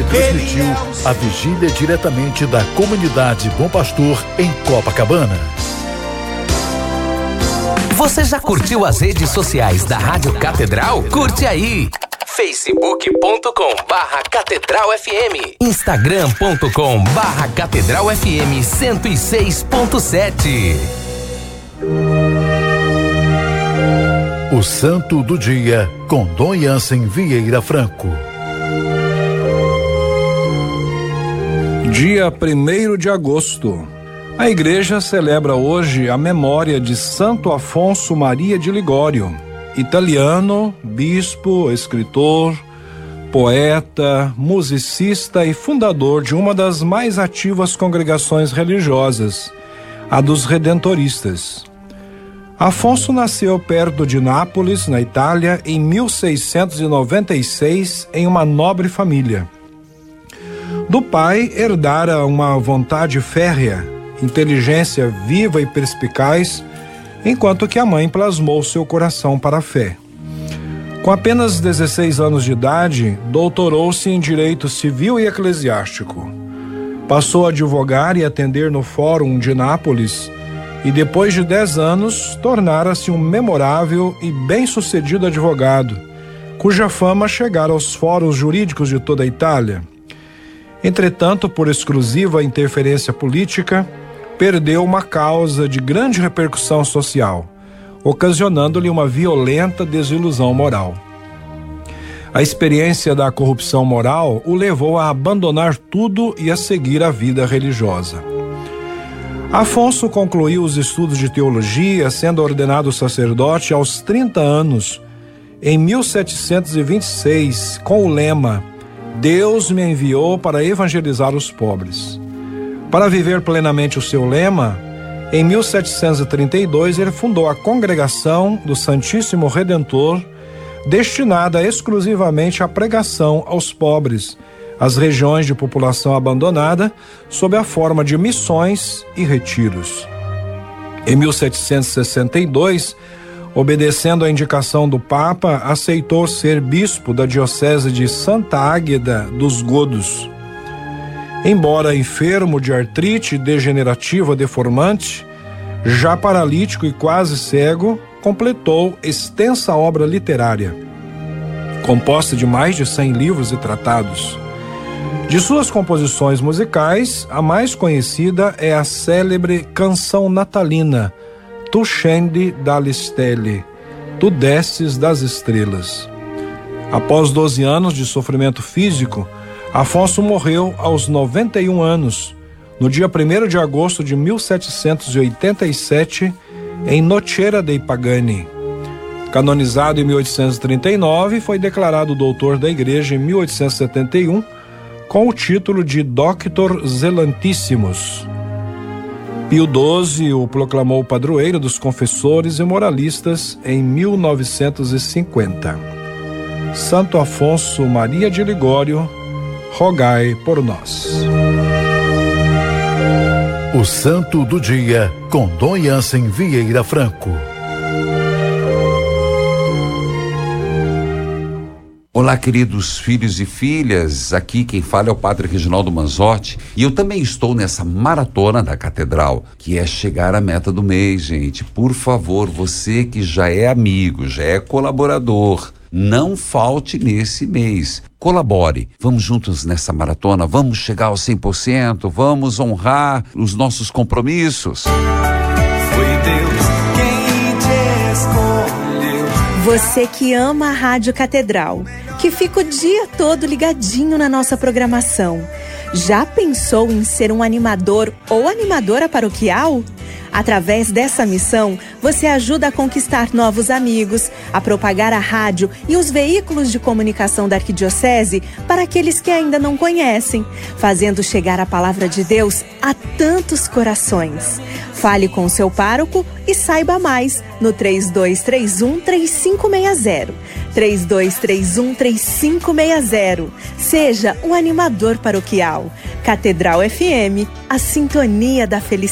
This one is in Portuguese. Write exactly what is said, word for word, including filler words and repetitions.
transmitiu a vigília diretamente da comunidade Bom Pastor em Copacabana. Você já curtiu as redes sociais da Rádio Catedral? Curte aí! facebook ponto com barra Catedral F M, instagram ponto com barra Catedral F M cento e seis ponto sete. O Santo do Dia, com Dom Jansen Vieira Franco. Dia primeiro de agosto. A igreja celebra hoje a memória de Santo Afonso Maria de Ligório, italiano, bispo, escritor, poeta, musicista e fundador de uma das mais ativas congregações religiosas, a dos Redentoristas. Afonso nasceu perto de Nápoles, na Itália, em mil seiscentos e noventa e seis, em uma nobre família. Do pai, herdara uma vontade férrea, inteligência viva e perspicaz, enquanto que a mãe plasmou seu coração para a fé. Com apenas dezesseis anos de idade, doutorou-se em Direito Civil e Eclesiástico. Passou a advogar e atender no Fórum de Nápoles e, depois de dez anos, tornara-se um memorável e bem-sucedido advogado, cuja fama chegara aos fóruns jurídicos de toda a Itália. Entretanto, por exclusiva interferência política, perdeu uma causa de grande repercussão social, ocasionando-lhe uma violenta desilusão moral. A experiência da corrupção moral o levou a abandonar tudo e a seguir a vida religiosa. Afonso concluiu os estudos de teologia, sendo ordenado sacerdote aos trinta anos, em mil setecentos e vinte e seis, com o lema: Deus me enviou para evangelizar os pobres. Para viver plenamente o seu lema, em mil setecentos e trinta e dois ele fundou a Congregação do Santíssimo Redentor, destinada exclusivamente à pregação aos pobres, às regiões de população abandonada, sob a forma de missões e retiros. Em mil setecentos e sessenta e dois, obedecendo à indicação do Papa, aceitou ser bispo da diocese de Santa Águeda dos Godos. Embora enfermo de artrite degenerativa deformante, já paralítico e quase cego, completou extensa obra literária, composta de mais de cem livros e tratados. De suas composições musicais, a mais conhecida é a célebre Canção Natalina, Tu scendi dalle stelle, Tu desces das estrelas. Após doze anos de sofrimento físico, Afonso morreu aos noventa e um anos, no dia primeiro de agosto de mil setecentos e oitenta e sete, em Nocera dei Pagani. Canonizado em mil oitocentos e trinta e nove, foi declarado doutor da Igreja em mil oitocentos e setenta e um, com o título de Doctor Zelantissimus. Pio doze o proclamou padroeiro dos confessores e moralistas em mil novecentos e cinquenta. Santo Afonso Maria de Ligório, rogai por nós. O Santo do Dia, com Dom Jansen Vieira Franco. Olá, queridos filhos e filhas, aqui quem fala é o Padre Reginaldo Manzotti e eu também estou nessa maratona da Catedral, que é chegar à meta do mês, gente. Por favor, você que já é amigo, já é colaborador, não falte nesse mês. Colabore, vamos juntos nessa maratona, vamos chegar aos cem por cento, vamos honrar os nossos compromissos. Foi Deus quem te escolheu. Você que ama a Rádio Catedral, que fica o dia todo ligadinho na nossa programação, já pensou em ser um animador ou animadora paroquial? Através dessa missão, você ajuda a conquistar novos amigos, a propagar a rádio e os veículos de comunicação da Arquidiocese para aqueles que ainda não conhecem, fazendo chegar a palavra de Deus a tantos corações. Fale com o seu pároco e saiba mais no três dois três um, três cinco seis zero. três dois três um, três cinco seis zero. Seja um animador paroquial. Catedral F M, a sintonia da felicidade.